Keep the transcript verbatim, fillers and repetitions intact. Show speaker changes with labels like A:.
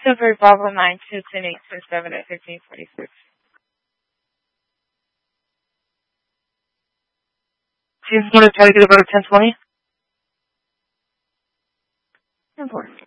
A: Silver Bravo nine two ten eight six seven at fifteen forty six. She's going to try to get about a ten twenty. ten four.